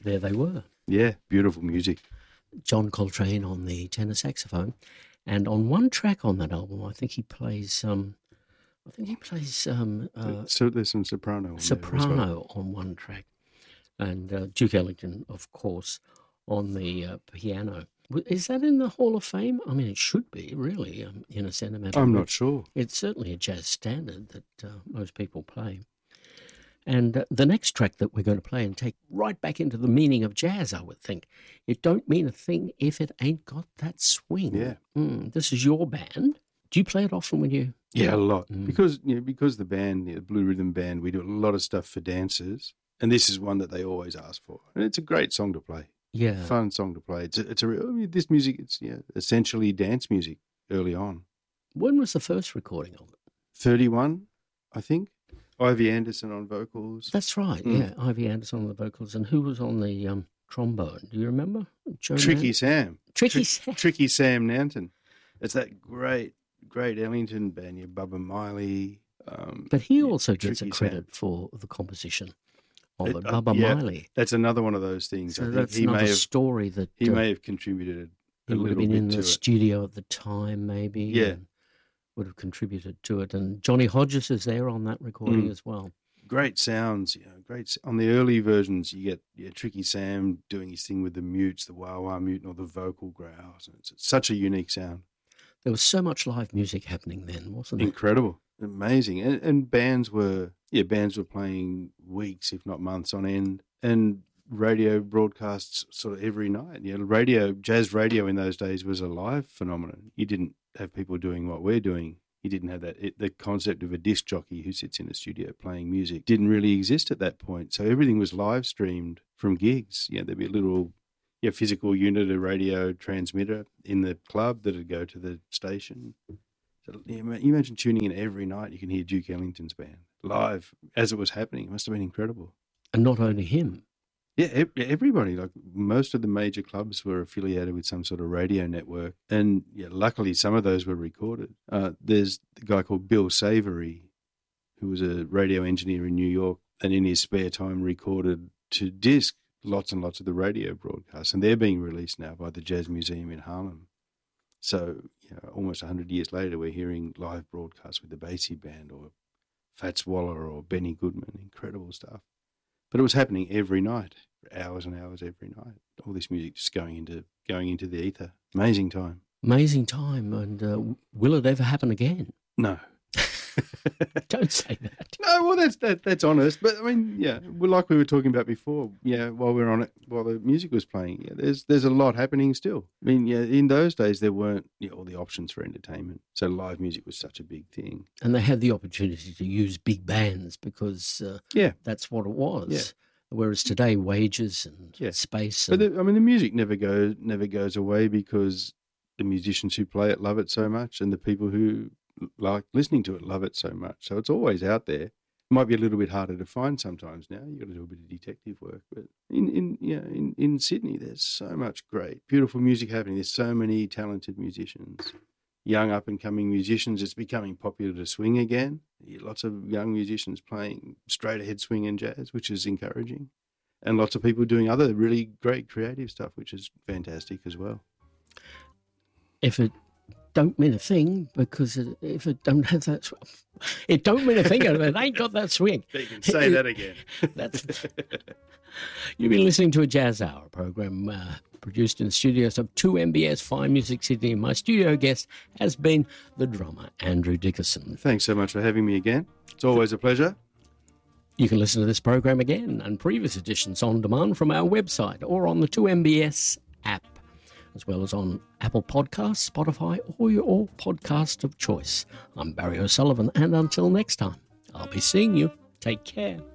there they were. Yeah, beautiful music. John Coltrane on the tenor saxophone, and on one track on that album, I think he plays so there's some soprano on soprano on one track, and Duke Ellington, of course, on the piano. Is that in the Hall of Fame? I mean, it should be, really, in a sentimental. I'm not sure. It's certainly a jazz standard that most people play. And the next track that we're going to play and take right back into the meaning of jazz, I would think. It don't mean a thing if it ain't got that swing. Yeah. This is your band. Do you play it often when you... Yeah, a lot. Because the band, the Blue Rhythm Band, we do a lot of stuff for dancers, and this is one that they always ask for. And it's a great song to play. Yeah. Fun song to play. This music, it's essentially dance music early on. When was the first recording of it? 31, I think. Ivy Anderson on vocals. That's right, yeah. Ivy Anderson on the vocals. And who was on the trombone? Do you remember? Tricky Sam. Sam. Tricky Sam Nanton. It's that great Ellington band, Bubba Miley. But he also gets a credit for the composition of it, Bubba Miley. That's another one of those things. So that's another story that... He may have contributed a little bit to it. He would have been in the studio at the time, maybe. Yeah. Would have contributed to it. And Johnny Hodges is there on that recording as well. Great sounds, great. On the early versions, you get Tricky Sam doing his thing with the mutes, the wah-wah mute, or the vocal growls. It's such a unique sound. There was so much live music happening then, wasn't it? Incredible. Amazing. And bands were playing weeks, if not months on end. And radio broadcasts sort of every night. Jazz radio in those days was a live phenomenon. You didn't have people doing what we're doing. You didn't have the concept of a disc jockey who sits in a studio playing music didn't really exist at that point. So everything was live streamed from gigs. There'd be a little physical unit, a radio transmitter in the club that'd go to the station. So you imagine tuning in every night, you can hear Duke Ellington's band live as it was happening. It must have been incredible. And not only him. Yeah, everybody. Like most of the major clubs were affiliated with some sort of radio network, and luckily some of those were recorded. There's the guy called Bill Savory, who was a radio engineer in New York, and in his spare time recorded to disc lots and lots of the radio broadcasts, and they're being released now by the Jazz Museum in Harlem. So almost 100 years later, we're hearing live broadcasts with the Basie Band or Fats Waller or Benny Goodman. Incredible stuff. But it was happening every night, hours and hours every night. All this music just going into the ether. Amazing time. Amazing time. And will it ever happen again? No. Don't say that. No, well, that's honest. But I mean, like we were talking about before. While we were on it, while the music was playing, there's a lot happening still. I mean, in those days there weren't all the options for entertainment, so live music was such a big thing. And they had the opportunity to use big bands because that's what it was. Yeah. Whereas today, wages and space. But the music never goes away because the musicians who play it love it so much, and the people who like listening to it love it so much. So it's always out there. It might be a little bit harder to find sometimes now. You've got to do a bit of detective work. But in Sydney, there's so much great, beautiful music happening. There's so many talented musicians, young up-and-coming musicians. It's becoming popular to swing again. Lots of young musicians playing straight-ahead swing and jazz, which is encouraging. And lots of people doing other really great creative stuff, which is fantastic as well. If it don't mean a thing, because if it don't have that, it don't mean a thing. It ain't got that swing. You can say that again. You've been listening to a Jazz Hour program produced in the studios of 2MBS Fine Music Sydney. My studio guest has been the drummer, Andrew Dickerson. Thanks so much for having me again. It's always a pleasure. You can listen to this program again and previous editions on demand from our website or on the 2MBS app, as well as on Apple Podcasts, Spotify, or your podcast of choice. I'm Barry O'Sullivan, and until next time, I'll be seeing you. Take care.